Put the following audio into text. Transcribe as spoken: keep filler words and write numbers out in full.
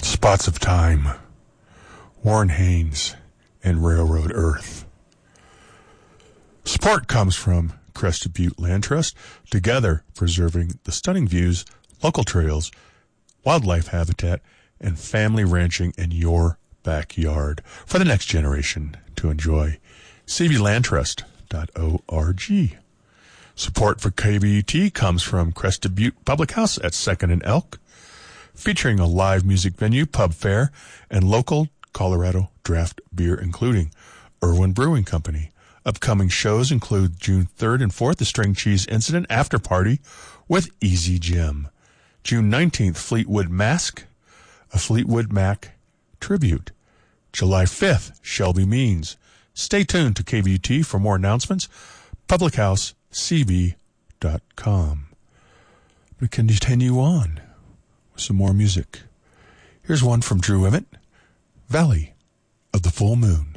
Spots of Time, Warren Haynes, and Railroad Earth. Support comes from Crested Butte Land Trust, together preserving the stunning views, local trails, wildlife habitat, and family ranching in your backyard for the next generation to enjoy. c b land trust dot org. Support for K B U T comes from Crested Butte Public House at second and Elk, featuring a live music venue, pub fair, and local Colorado draft beer, including Irwin Brewing Company. Upcoming shows include June third and fourth, the String Cheese Incident After Party with Easy Jim. June nineteenth, Fleetwood Mask, a Fleetwood Mac tribute. July fifth, Shelby Means. Stay tuned to K B U T for more announcements. public house c b dot com. We continue on with some more music. Here's one from Drew Emmett, Valley of the Full Moon.